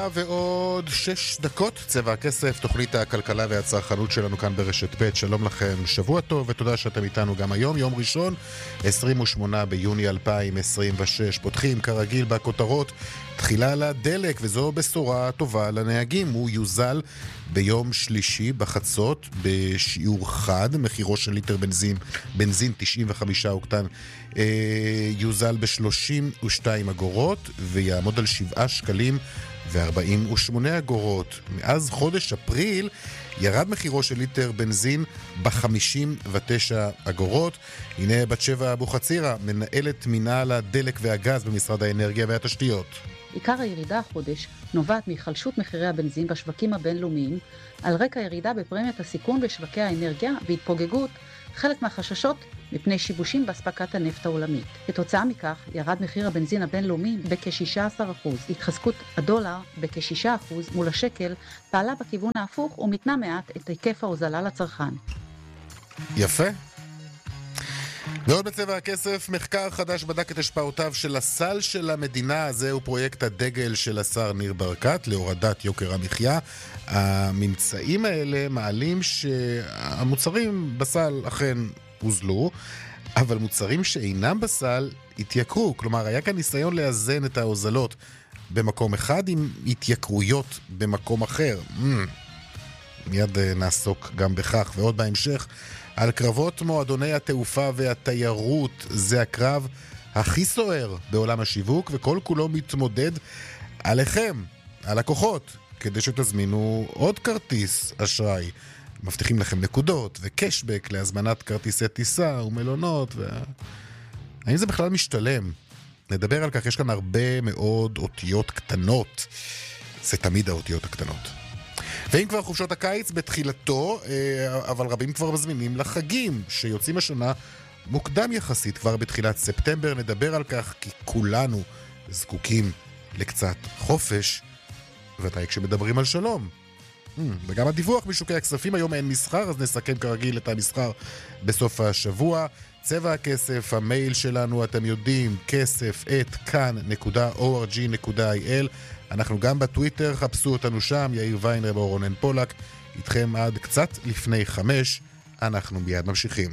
ועוד 6 דקות, צבע הכסף, תוכנית הכלכלה והצרכנות שלנו כאן ברשת ב'. שלום לכם, שבוע טוב ותודה שאתם איתנו גם היום, יום ראשון, 28 ביוני 2026. פותחים כרגיל בכותרות, תחילה לדלק, וזו בשורה טובה לנהגים. הוא יוזל ביום שלישי בחצות בשיעור חד, מחירו של ליטר בנזין 95 אוקטן יוזל ב-32 אגורות ויעמוד על 7 שקלים ו48 אגורות. מאז חודש אפריל ירד מחירו של ליטר בנזין ב-59 אגורות. הנה בת שבע אבוחצירה, מנהלת מינהל הדלק והגז במשרד האנרגיה והתשתיות. עיקר הירידה החודש נובעת מחלשות מחירי הבנזין בשווקים הבינלאומיים על רקע ירידה בפרמיית הסיכון בשווקי האנרגיה והתפוגגות חלק מהחששות מפני שיבושים באספקת הנפט העולמית. כתוצאה מכך ירד מחיר הבנזין הבינלאומי בכ-16%. התחזקות הדולר בכ-6% מול השקל פעלה בכיוון ההפוך ומתנה מעט את היקף ההוזלה לצרכן. יפה. ועוד בצבע הכסף, מחקר חדש בדק את השפעותיו של הסל של המדינה. זהו פרויקט הדגל של השר ניר ברקת להורדת יוקר המחיה. הממצאים האלה מעלים שהמוצרים בסל אכן הוזלו, אבל מוצרים שאינם בסל התייקרו. כלומר, היה כאן ניסיון לאזן את ההוזלות במקום אחד עם התייקרויות במקום אחר. מיד נעסוק גם בכך ועוד בהמשך. על קרבות מועדוני התעופה והתיירות, זה הקרב הכי סוער בעולם השיווק, וכל כולו מתמודד עליכם, הלקוחות, כדי שתזמינו עוד כרטיס אשראי. מבטיחים לכם נקודות וקשבק להזמנת כרטיסי טיסה ומלונות. האם זה בכלל משתלם? נדבר על כך, יש כאן הרבה מאוד אותיות קטנות. זה תמיד האותיות הקטנות. ואם כבר חופשות הקיץ בתחילתו, אבל רבים כבר מזמינים לחגים שיוצאים השנה מוקדם יחסית, כבר בתחילת ספטמבר. נדבר על כך כי כולנו זקוקים לקצת חופש, ודאי כשמדברים על שלום. וגם הדיווח משוקי הכספים, היום אין מסחר, אז נסכם כרגיל את המסחר בסוף השבוע. צבע הכסף, המייל שלנו, אתם יודעים, כסף@kan.org.il. אנחנו גם בטוויטר, חפשו אותנו שם, יאיר ויינרב או רונן פולק, איתכם עד קצת לפני 5, אנחנו מיד ממשיכים.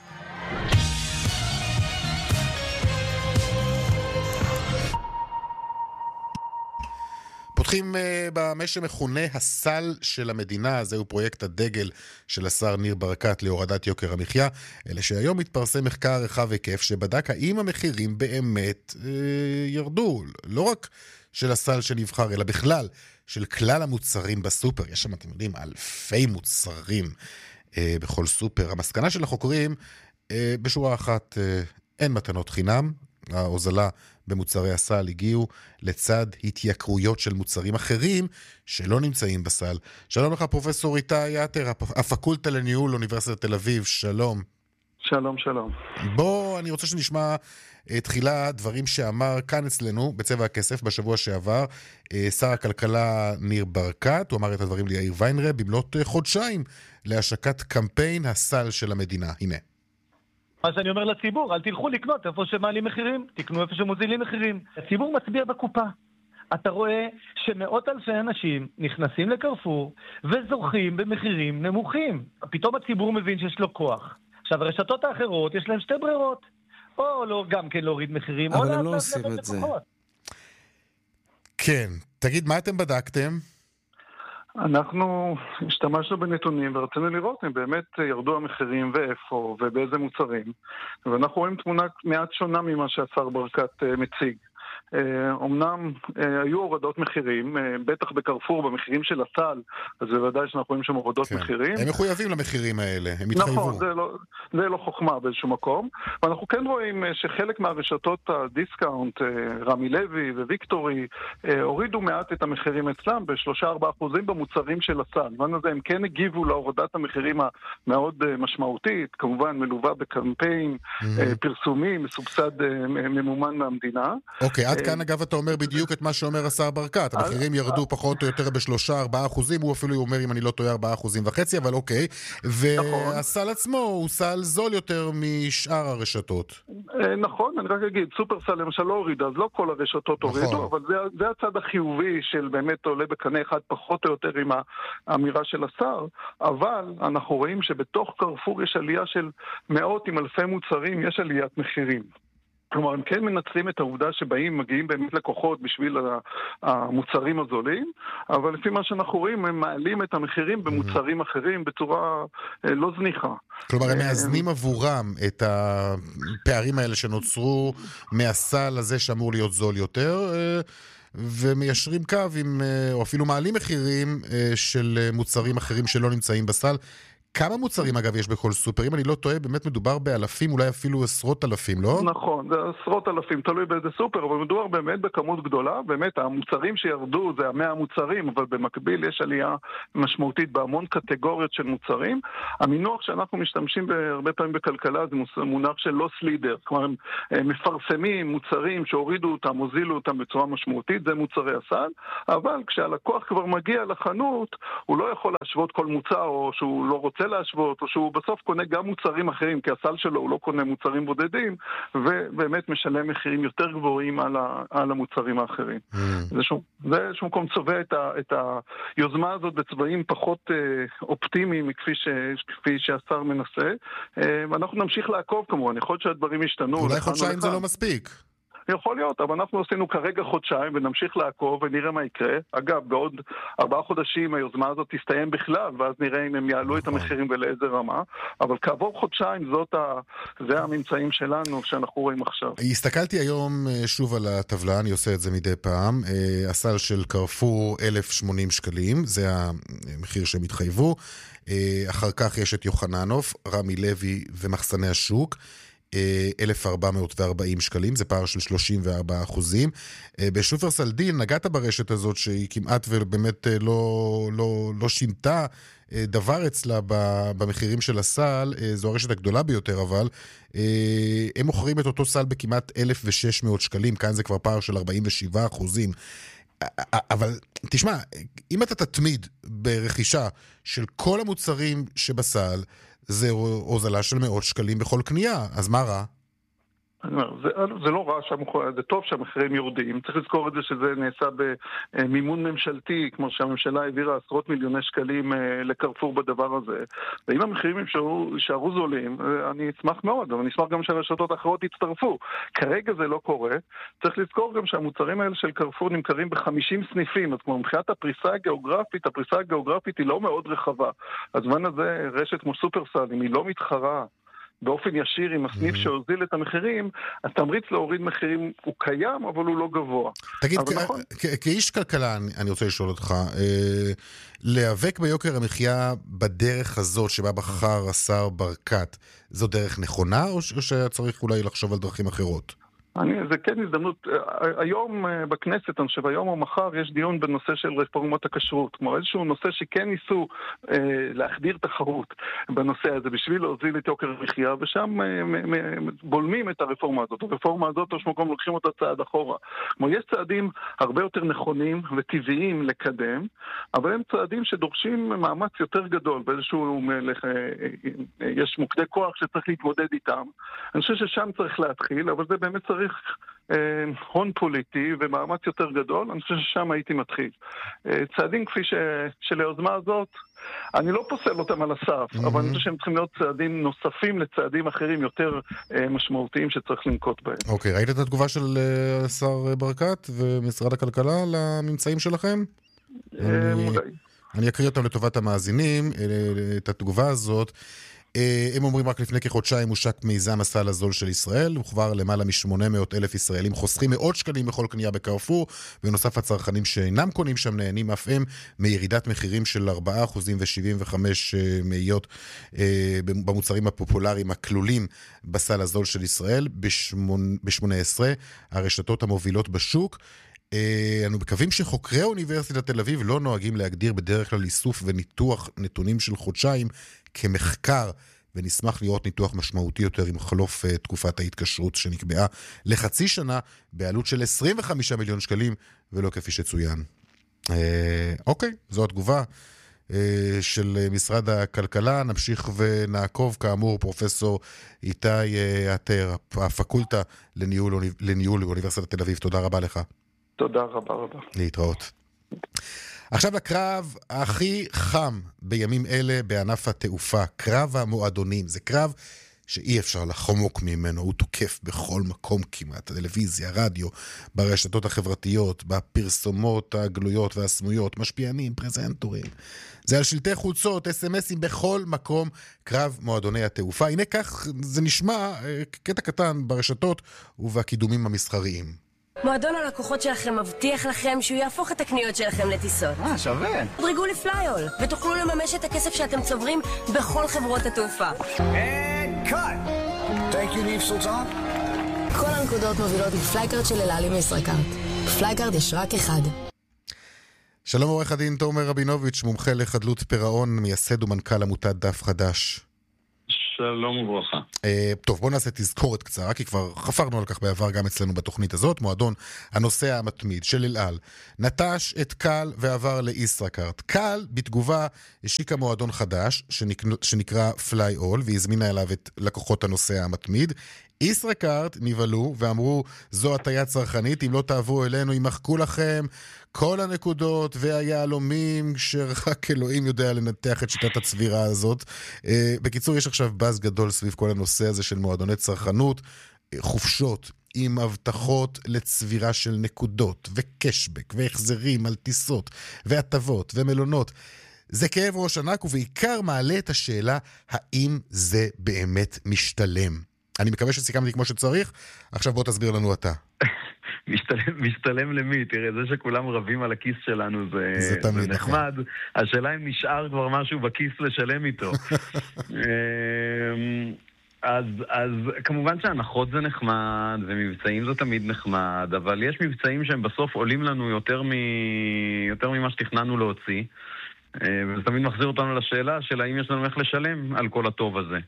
פותחים במה שמכונה הסל של המדינה. זהו פרויקט הדגל של השר ניר ברקת להורדת יוקר המחיה, אלה שהיום מתפרסם מחקר רחב היקף שבדק האם המחירים באמת ירדו, לא רק של הסל שנבחר, אלא בכלל של כלל המוצרים בסופר. יש שם, אתם יודעים, אלפי מוצרים בכל סופר. המסקנה של החוקרים בשורה אחת, אין מתנות חינם. ההוזלה במוצרי הסל הגיעו לצד התייקרויות של מוצרים אחרים שלא נמצאים בסל. שלום לך פרופסור איתי יתר, הפקולטה לניהול אוניברסיטת תל אביב. שלום. שלום, שלום. בוא, אני רוצה שנשמע תחילה דברים שאמר כאן אצלנו בצבע הכסף בשבוע שעבר שר הכלכלה ניר ברקת. הוא אמר את הדברים ליאיר ויינרב במלאת חודשיים להשקת קמפיין הסל של המדינה. הנה. מה שאני אומר לציבור, אל תלכו לקנות איפה שמעלים מחירים, תקנו איפה שמוזילים מחירים. הציבור מצביע בקופה. אתה רואה שמאות אלפי אנשים נכנסים לקרפור וזוכים במחירים נמוכים. פתאום הציבור מבין שיש לו כוח. עכשיו, הרשתות האחרות יש להם 2 ברירות. או לא, גם כן להוריד מחירים, אבל הם לא עושים את זה. כן, תגיד, מה אתם בדקתם? אנחנו השתמשנו בנתונים ורצינו לראות אם באמת ירדו המחירים ואיפה ובאיזה מוצרים, ואנחנו רואים תמונה מעט שונה ממה שהשר ברקת מציג. אמנם היו הורדות מחירים, בטח בקרפור במחירים של הסל, אז בוודאי שאנחנו רואים שם הורדות מחירים. הם מחויבים למחירים האלה, הם התחייבו. נכון, זה לא חוכמה באיזשהו מקום, ואנחנו כן רואים שחלק מהרשתות הדיסקאונט, רמי לוי וויקטורי, הורידו מעט את המחירים אצלם ב3-4% במוצרים של הסל. ואני הזה הם כן הגיבו להורדת המחירים המאוד משמעותית, כמובן מלווה בקמפיין פרסומי, מסובסד ממומן מהמדינה. אוקיי, עד כאן אגב אתה אומר בדיוק את מה שאומר השר ברקת, המחירים ירדו פחות או יותר ב3-4%, הוא אפילו אומר אם אני לא טועה 4.5%, אבל אוקיי, והסל עצמו הוא סל זול יותר משאר הרשתות. נכון, אני רק אגיד, סופרסל למשל לא הוריד, אז לא כל הרשתות הורידו, אבל זה הצד החיובי של באמת עולה בקנה אחד פחות או יותר עם האמירה של השר, אבל אנחנו רואים שבתוך קרפור יש עלייה של מאות עם אלפי מוצרים, יש עליית מחירים. כלומר, הם כן מנצלים את העובדה מגיעים באמת לקוחות בשביל המוצרים הזולים, אבל לפי מה שאנחנו רואים, הם מעלים את המחירים במוצרים אחרים בצורה לא זניחה. כלומר, הם מאזנים עבורם את הפערים האלה שנוצרו מהסל הזה שאמור להיות זול יותר, ומיישרים קו או אפילו מעלים מחירים של מוצרים אחרים שלא נמצאים בסל. כמה מוצרים אגב יש בכל סופר? אם אני לא טועה, באמת מדובר באלפים, אולי אפילו עשרות אלפים, לא? נכון, זה עשרות אלפים, תלוי באיזה סופר, אבל מדובר באמת בכמות גדולה, באמת המוצרים שירדו זה 100 מוצרים, אבל במקביל יש עלייה משמעותית בהמון קטגוריות של מוצרים. המינוח שאנחנו משתמשים הרבה פעמים בכלכלה זה מונח של loss leader, כלומר הם מפרסמים מוצרים שהורידו אותם, הוזילו אותם בצורה משמעותית, זה מוצרי הסל, אבל כשהלקוח כבר מגיע לחנות, הוא לא יכול להשוות כל מוצר, או שהוא לא רוצה להשוות, או שהוא בסוף קונה גם מוצרים אחרים, כי הסל שלו הוא לא קונה מוצרים בודדים, ובאמת משלם מחירים יותר גבוהים על המוצרים האחרים. זה שום מקום צובע את היוזמה הזאת בצבעים פחות אופטימיים כפי שהשר מנסה. ואנחנו נמשיך לעקוב כמובן, יכול להיות שהדברים ישתנו. אולי חודשיים זה לא מספיק. יכול להיות, אבל אנחנו עשינו כרגע חודשיים ונמשיך לעקוב ונראה מה יקרה. אגב, בעוד 4 חודשים היוזמה הזאת תסתיים בכלל, ואז נראה אם הם יעלו את המחירים ולאיזה רמה. אבל כעבור חודשיים זה הממצאים שלנו שאנחנו רואים עכשיו. הסתכלתי היום שוב על הטבלה, אני עושה את זה מדי פעם. הסל של קרפור 1,080 שקלים, זה המחיר שהם התחייבו. אחר כך יש את יוחננוף, רמי לוי ומחסני השוק. 1,440 שקלים, זה פער של 34%. בשופרסל דיל נגעת ברשת הזאת שהיא כמעט ובאמת לא שינתה דבר אצלה במחירים של הסל, זו הרשת הגדולה ביותר, אבל הם מוכרים את אותו סל בכמעט 1,600 שקלים, כאן זה כבר פער של 47%. אבל תשמע, אם אתה תתמיד ברכישה של כל המוצרים שבסל, זה הוזלה של מאות שקלים בכל קנייה, אז מה רע? זה לא רע, זה טוב שהמחירים יורדים. צריך לזכור את זה שזה נעשה במימון ממשלתי, כמו שהממשלה העבירה עשרות מיליוני שקלים לקרפור בדבר הזה. ואם המחירים יישארו זולים, אני אשמח מאוד, אבל אני אשמח גם שהרשתות האחרות יצטרפו. כרגע זה לא קורה. צריך לזכור גם שהמוצרים האלה של קרפור נמכרים ב50 סניפים, אז כמו מבחינת הפריסה הגיאוגרפית היא לא מאוד רחבה. הזמן הזה, רשת כמו סופרסל, אם היא לא מתחרה באופן ישיר עם הסניף שהוזיל את המחירים, התמריץ להוריד מחירים הוא קיים, אבל הוא לא גבוה. תגיד, כאיש כלכלה, אני רוצה לשאול אותך, להיאבק ביוקר המחיה בדרך הזאת שבה בחר השר ברקת, זו דרך נכונה, או שצריך אולי לחשוב על דרכים אחרות? זה כן הזדמנות, היום בכנסת, אני חושב, היום או מחר יש דיון בנושא של רפורמת הכשרות, כלומר איזשהו נושא שכן ניסו להחדיר תחרות בנושא הזה, בשביל להוזיל את יוקר המחיה, ושם בולמים את הרפורמה הזאת. הרפורמה הזאת, יש מקום לוקחים אותה צעד אחורה. כלומר, יש צעדים הרבה יותר נכונים וטבעיים לקדם, אבל הם צעדים שדורשים מאמץ יותר גדול, באיזשהו, יש מוקדי כוח שצריך להתמודד איתם. אני חושב ששם צריך להתחיל, אבל זה באמת צריך הון פוליטי ומאמץ יותר גדול, אני חושב ששם הייתי מתחיל. צעדים כפי של היוזמה הזאת, אני לא פוסל אותם על הסף, אבל אני חושב שהם צריכים להיות צעדים נוספים לצעדים אחרים יותר משמעותיים שצריך לנקוט בהם. אוקיי, ראית את התגובה של שר ברקת ומשרד הכלכלה לממצאים שלכם? אני אקריא אותם לטובת המאזינים, את התגובה הזאת. הם אומרים רק לפני כחודשיים הושק מיזם הסל הזול של ישראל, וכבר למעלה מ-800,000 ישראלים חוסכים מאות שקלים בכל קנייה בקרפור, ונוסף הצרכנים שאינם קונים שם נהנים אף הם מירידת מחירים של 4% ו-75 מאיות במוצרים הפופולריים הכלולים בסל הזול של ישראל, ב-18 הרשתות המובילות בשוק. אנו מקווים שחוקרי האוניברסיטת תל אביב לא נוהגים להגדיר בדרך כלל איסוף וניתוח נתונים של חודשיים כמחקר ונשמח לראות ניתוח משמעותי יותר עם חלוף תקופת ההתקשרות שנקבעה לחצי שנה, בעלות של 25 מיליון שקלים, ולא כפי שצוין. אוקיי, זו התגובה של משרד הכלכלה. נמשיך ונעקוב, כאמור, פרופסור איתי עטר, הפקולטה לניהול אוניברסיטת תל אביב. תודה רבה לך. תודה רבה רבה. להתראות. עכשיו הקרב הכי חם בימים אלה בענף התעופה, קרב המועדונים. זה קרב שאי אפשר לחמוק ממנו, הוא תוקף בכל מקום כמעט, טלוויזיה, רדיו, ברשתות החברתיות, בפרסומות הגלויות והסמויות, משפיענים, פרזנטורים. זה על שלטי חוצות, אס-אמסים, בכל מקום, קרב מועדוני התעופה. הנה כך זה נשמע, קטע קטן ברשתות ובקידומים המסחריים. מועדון הלקוחות שלכם מבטיח לכם שהוא יהפוך את הקניות שלכם לטיסות. שווה. דרגו לפלייול, ותוכלו לממש את הכסף שאתם צוברים בכל חברות התעופה. And cut! Thank you, ניב סולטן. כל הנקודות מובילות לפלייקארד של אל על עם ישראכרט. פלייקארד יש רק אחד. שלום עורך הדין תומר רבינוביץ', מומחה לחדלות פירעון, מייסד ומנכ"ל עמותת דף חדש. שלום וברכה. טוב, בוא נעשה תזכורת קצרה, כי כבר חפרנו על כך בעבר גם אצלנו בתוכנית הזאת. מועדון הנוסע המתמיד של אל על נטש את קל ועבר לישראכרט. קל בתגובה השיקה מועדון חדש שנקרא פליי אול, והזמינה אליו את לקוחות הנוסע המתמיד. ישראכרט נבהלו ואמרו, זו הטעיה צרכנית, אם לא תעברו אלינו ימחקו לכם כל הנקודות והיהלומים, שרק אלוהים יודע לנתח את שיטת הצבירה הזאת. בקיצור, יש עכשיו באז גדול סביב כל הנושא הזה של מועדוני צרכנות, חופשות עם הבטחות לצבירה של נקודות וקשבק והחזרים על טיסות והטבות ומלונות. זה כאב ראש ענק, ובעיקר מעלה את השאלה האם זה באמת משתלם. אני מקווה שסיכמתי כמו שצריך, עכשיו בוא תסביר לנו אתה. משתלם למי? תראה, זה שכולם רבים על הכיס שלנו זה נחמד. השאלה אם נשאר כבר משהו בכיס לשלם איתו. אז כמובן שהנחות זה נחמד, ומבצעים זה תמיד נחמד, אבל יש מבצעים שהם בסוף עולים לנו יותר ממה שתכננו להוציא, וזה תמיד מחזיר אותנו לשאלה של האם יש לנו איך לשלם על כל הטוב הזה.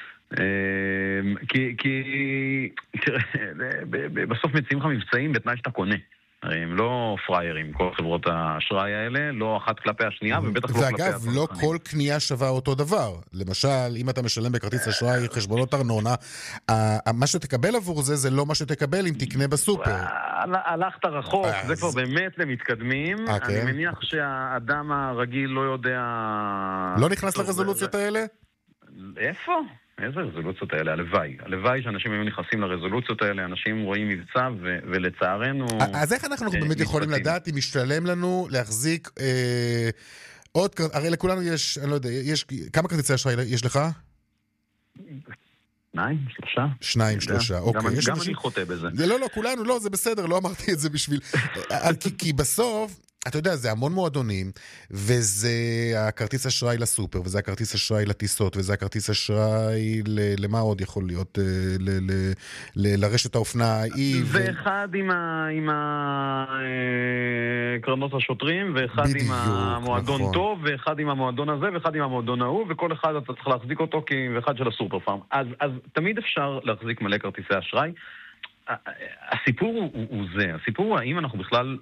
כי בסוף מציעים לך מבצעים בתנאי שאתה קונה. הרי הם לא פריירים, כל חברות האשראי האלה, לא אחת כלפי השנייה, ובטח לא כלפי הצרכנים. ואגב, לא כל קנייה שווה אותו דבר. למשל, אם אתה משלם בכרטיס אשראי חשבונות ארנונה, מה שתקבל עבור זה לא מה שתקבל אם תקנה בסופר. הלכת רחוק, זה כבר באמת למתקדמים. אני מניח שהאדם הרגיל לא יודע... לא נכנס לרזולוציות האלה? איפה? איזה רזולוציות האלה? הלוואי שאנשים היו נכנסים לרזולוציות האלה, אנשים רואים מבצע ולצערנו... אז איך אנחנו באמת יכולים לדעת אם משתלם לנו להחזיק עוד... הרי לכולנו יש, אני לא יודע, כמה כרטיסי אשראי יש לך? 2, 3. 2, 3, אוקיי. גם אני חוטא בזה. לא, כולנו, לא, זה בסדר, לא אמרתי את זה בשביל... כי בסוף... אתה יודע, זה המון מועדונים, וזה הכרטיס אשראי לסופר, וזה הכרטיס אשראי לטיסות, וזה הכרטיס אשראי למה עוד יכול להיות? לרשת האופנה. ואחד עם קרנות השוטרים, ואחד עם המועדון טוב, ואחד עם המועדון הזה, ואחד עם המועדון ההוא, וכל אחד אתה צריך להחזיק אותו, ואחד של הסופר פארם. אז תמיד אפשר להחזיק מלא כרטיסי אשראי. הסיפור הוא זה. הסיפור הוא האם אנחנו בכלל...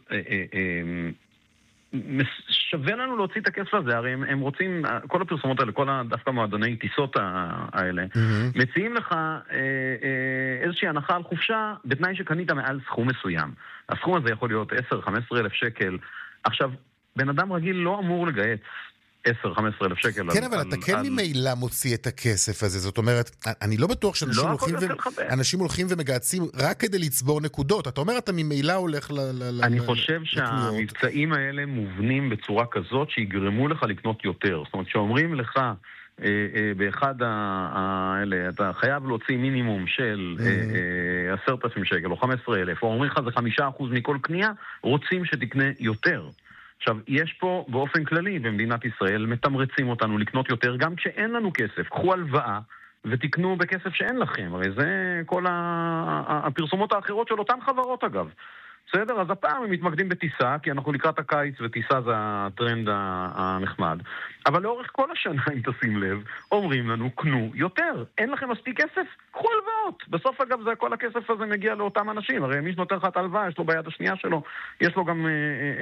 שווה לנו להוציא את הכסף הזה, הרי הם רוצים, כל הפרסומות האלה, כל דווקא מועדוני טיסות האלה, מציעים לך איזושהי הנחה על חופשה, בתנאי שקנית מעל סכום מסוים. הסכום הזה יכול להיות 10-15 אלף שקל. עכשיו, בן אדם רגיל לא אמור לגייס 10-15 אלף שקל. כן, אבל אתה כן ממילא מוציא את הכסף הזה. זאת אומרת, אני לא בטוח שאנשים הולכים ומגעצים רק כדי לצבור נקודות. אתה אומר, אתה ממילא הולך אני חושב שהמבצעים האלה מובנים בצורה כזאת שיגרמו לך לקנות יותר. זאת אומרת, שאומרים לך באחד האלה, אתה חייב להוציא מינימום של 10,000 שקל או 15,000, או אומרים לך זה 5% מכל קנייה, רוצים שתקנה יותר. עכשיו, יש פה באופן כללי במדינת ישראל, מתמרצים אותנו לקנות יותר, גם כשאין לנו כסף. קחו הלוואה ותקנו בכסף שאין לכם. הרי זה כל הפרסומות האחרות של אותן חברות, אגב. בסדר? אז הפעם הם מתמקדים בטיסה, כי אנחנו לקראת הקיץ וטיסה זה הטרנד הנחמד. אבל לאורך כל השנה, אם תשים לב, אומרים לנו, קנו יותר. אין לכם מספיק כסף? קחו הלוואות. בסוף אגב, כל הכסף הזה מגיע לאותם אנשים. הרי מי שנותן לך את ההלוואה, יש לו ביד השנייה שלו, יש לו גם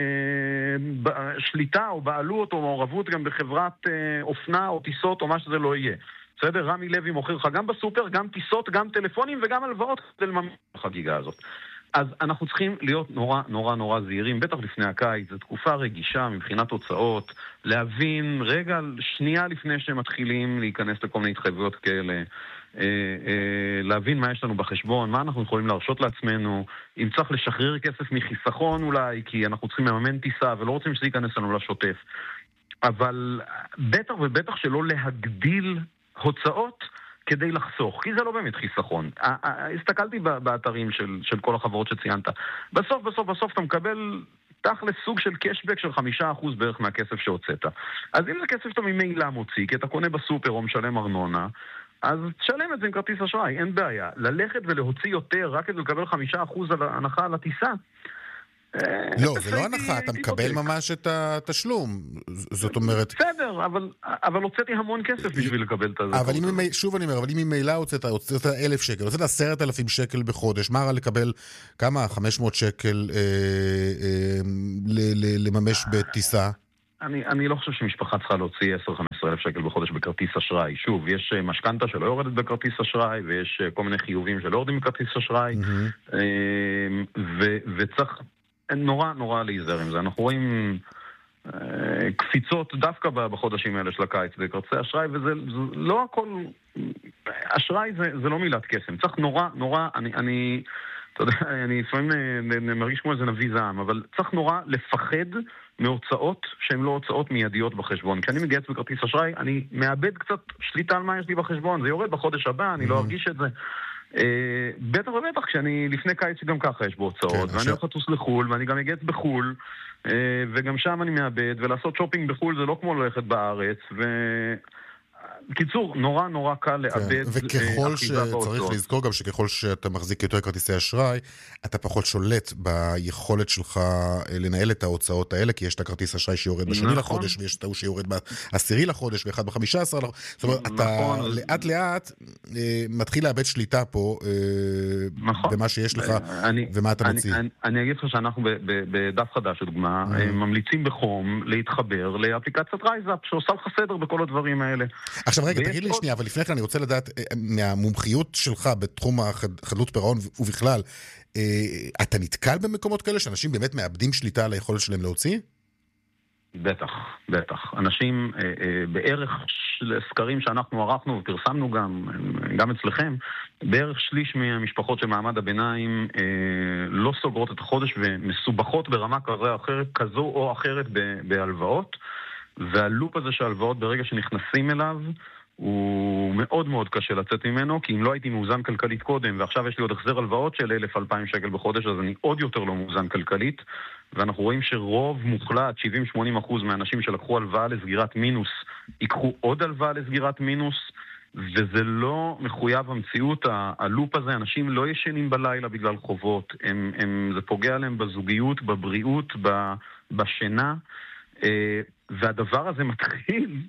שליטה או בעלות או מעורבות גם בחברת אופנה או טיסות או מה שזה לא יהיה. בסדר? רמי לוי מוכר לך גם בסופר, גם טיסות, גם טלפונים וגם הלוואות כדי לממן החגיגה הזאת. אז אנחנו צריכים להיות נורא נורא נורא זהירים, בטח לפני הקיץ, זו תקופה רגישה מבחינת הוצאות, להבין רגע, שנייה לפני שהם מתחילים להיכנס לכל מיני התחייבויות כאלה, להבין מה יש לנו בחשבון, מה אנחנו יכולים להרשות לעצמנו, אם צריך לשחרר כסף מחיסכון אולי, כי אנחנו צריכים לממן טיסה ולא רוצים שזה ייכנס לנו לשוטף. אבל בטח ובטח שלא להגדיל הוצאות כדי לחסוך, כי זה לא באמת חיסכון. הסתכלתי באתרים של כל החברות שציינת. בסוף אתה מקבל תכלס סוג של קשבק של 5% בערך מהכסף שהוצאת. אז אם זה כסף שאתה ממילא מוציא, כי אתה קונה בסופר או משלם ארנונה, אז תשלם את זה עם כרטיס אשראי, אין בעיה. ללכת ולהוציא יותר רק כדי לקבל 5% על הנחה על הטיסה, לא, זה לא הנחה, אתה מקבל ממש את התשלום. זאת אומרת... בסדר, אבל הוצאתי המון כסף בשביל לקבל את זה. אבל שוב אני אומר, אבל אם ממילא הוצאת 1,000 שקל, הוצאת 10,000 שקל בחודש, מה רע לקבל כמה? 500 שקל לממש בטיסה? אני לא חושב שמשפחה צריכה להוציא 10-15 אלף שקל בחודש בכרטיס אשראי. שוב, יש משכנתה שלא יורדת בכרטיס אשראי, ויש כל מיני חיובים שלא יורדים בכרטיס אשראי, וצריך נורא נורא להיזהר עם זה. אנחנו רואים קפיצות דווקא בחודשים האלה של הקיץ בכרטיסי אשראי, וזה לא הכל... אשראי זה לא מילת קסם. צריך נורא, אתה יודע, אני לפעמים מרגיש כמו איזה נביא זעם, אבל צריך נורא לפחד מהוצאות שהן לא הוצאות מיידיות בחשבון. כשאני מגייס בכרטיס אשראי, אני מאבד קצת שליטה על מה יש לי בחשבון. זה יורד בחודש הבא, אני לא ארגיש את זה. בטח ובטח, כשאני לפני קיץ שגם ככה יש בו הוצאות, ואני הולך לטוס לחול, ואני גם מגייס בחול, וגם שם אני מאבד, ולעשות שופינג בחול זה לא כמו ללכת בארץ, קיצור, נורא קל לאבד. וככל שצריך לזכור גם שככל שאתה מחזיק יותר כרטיסי אשראי, אתה פחות שולט ביכולת שלך לנהל את ההוצאות האלה, כי יש את הכרטיס אשראי שיורד בשני לחודש, ויש את ההוא שיורד ב10 לחודש, ואחד ב15. זאת אומרת, אתה לאט לאט מתחיל לאבד שליטה פה במה שיש לך ומה אתה מוציא. אני אגיד לך שאנחנו בדף חדש, לדוגמה, ממליצים בחום להתחבר לאפליקציית רייזאפ, שעושה לך סדר בכל הדברים האלה. עכשיו רגע, תגיד לי שנייה, אבל לפני כן אני רוצה לדעת מהמומחיות שלך בתחום החדלות פירעון ובכלל, אתה נתקל במקומות כאלה שאנשים באמת מאבדים שליטה על היכולת שלהם להוציא? בטח. אנשים בערך סקרים שאנחנו ערכנו ופרסמנו גם אצלכם, בערך שליש מהמשפחות של מעמד הביניים לא סוגרות את החודש ומסובכות ברמה כזו או אחרת בהלוואות, והלופ הזה של הלוואות ברגע שנכנסים אליו הוא מאוד מאוד קשה לצאת ממנו, כי אם לא הייתי מאוזן כלכלית קודם ועכשיו יש לי עוד החזר הלוואות של 1,000-2,000 שקל בחודש, אז אני עוד יותר לא מאוזן כלכלית, ואנחנו רואים שרוב מוחלט, 70-80% מהאנשים שלקחו הלוואה לסגירת מינוס ייקחו עוד הלוואה לסגירת מינוס, וזה לא מחויב המציאות. הלופ הזה, אנשים לא ישנים בלילה בגלל חובות, זה פוגע להם בזוגיות, בבריאות, בשינה, והדבר הזה מתחיל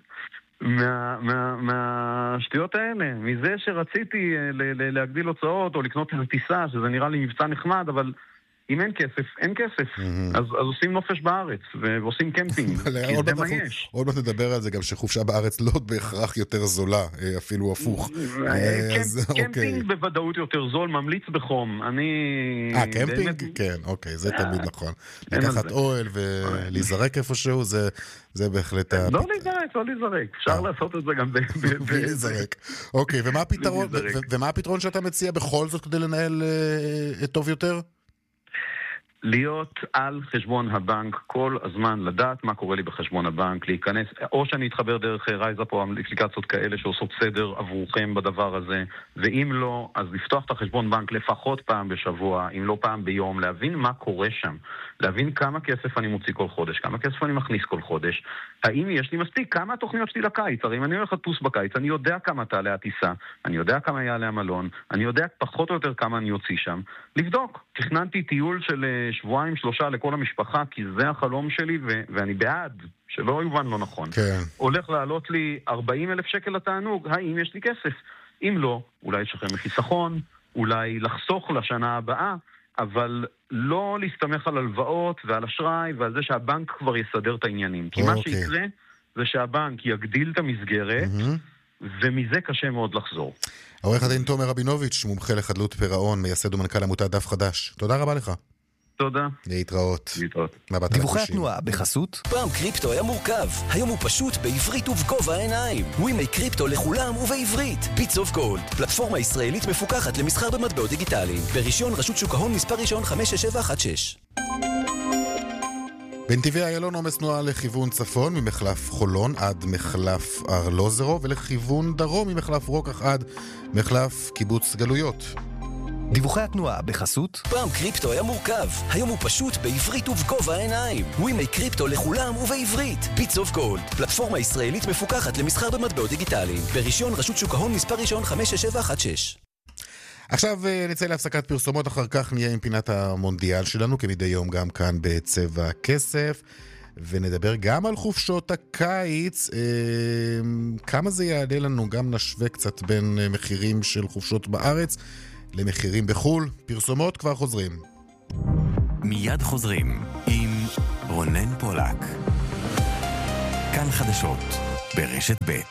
מהשטויות האלה, מזה שרציתי להגדיל הוצאות או לקנות איזו טיסה, שזה נראה לי מבצע נחמד, אבל אם אין כסף, אז עושים נופש בארץ ועושים קמפינג, כי זה מה יש. עוד מעט נדבר על זה גם שחופשה בארץ לא בהכרח יותר זולה, אפילו הפוך. קמפינג בוודאות יותר זול, ממליץ בחום. קמפינג? כן, אוקיי, זה תמיד נכון. לקחת אוהל ולהיזרק איפשהו, זה בהחלט... לא להיזרק, אפשר לעשות את זה גם בלי להיזרק. אוקיי, ומה הפתרון שאתה מציע בכל זאת כדי לנהל טוב יותר? להיות על חשבון הבנק כל הזמן, לדעת מה קורה לי בחשבון הבנק, להיכנס, או שאני אתחבר דרך רייזאפ או אפליקציות כאלה שעושות סדר עבורכם בדבר הזה, ואם לא, אז לפתוח את החשבון בנק לפחות פעם בשבוע, אם לא פעם ביום, להבין מה קורה שם, להבין כמה כסף אני מוציא כל חודש, כמה כסף אני מכניס כל חודש, האם יש לי מספיק, כמה התוכניות שלי לקיץ, הרי אם אני הולך לטוס בקיץ, אני יודע כמה תעלה הטיסה, אני יודע כמה יעלה המלון, אני יודע פחות או יותר כמה אני יוציא שם, לבדוק, תכננתי טיול של שבועיים, 3 לכל המשפחה, כי זה החלום שלי, ואני בעד, שלא יובן לא נכון. כן. הולך לעלות לי 40,000 שקל לתענוג, האם יש לי כסף? אם לא, אולי יש לכם מחיסכון, אולי לחסוך לשנה הבאה, אבל לא להסתמך על הלוואות ועל אשראי ועל זה שהבנק כבר יסדר את העניינים. כי מה שיקרה זה שהבנק יגדיל את המסגרת, ומזה קשה מאוד לחזור. עורך הדין תומר רבינוביץ', מומחה לחדלות פירעון, מייסד ומנכ"ל עמותת דף חדש. תודה רבה לך. תודה. להתראות. דיווחי התנועה בחסות. פעם קריפטו היה מורכב, היום הוא פשוט בעברית ובגובה העיניים. ווימי קריפטו לכולם ובעברית. ביטס אוף גולד, פלטפורמה ישראלית מפוקחת למסחר במטבעות דיגיטליים. ברישיון רשות שוק ההון מספר ראשון 56716. בנתיבי איילון עומס תנועה לכיוון צפון ממחלף חולון עד מחלף ארלוזרו, ולכיוון דרום ממחלף רוקח עד מחלף קיבוץ גלויות. דיווחי התנועה בחסות. פעם קריפטו היה מורכב, היום הוא פשוט בעברית ובגובה העיניים. ווימי קריפטו לכולם ובעברית. ביטס אוף גולד, פלטפורמה ישראלית מפוקחת למסחר במטבעות דיגיטליים. ברישיון רשות שוק ההון מספר ראשון 56716. עכשיו נצא להפסקת פרסומות, אחר כך נהיה עם פינת המונדיאל שלנו, כמדי יום גם כאן בצבע הכסף, ונדבר גם על חופשות הקיץ, כמה זה יעלה לנו, גם נשווה קצת בין מחירים של חופשות בארץ למחירים בחול. פרסומות, כבר חוזרים. מיד חוזרים עם רונן פולק. כאן חדשות ברשת ב'.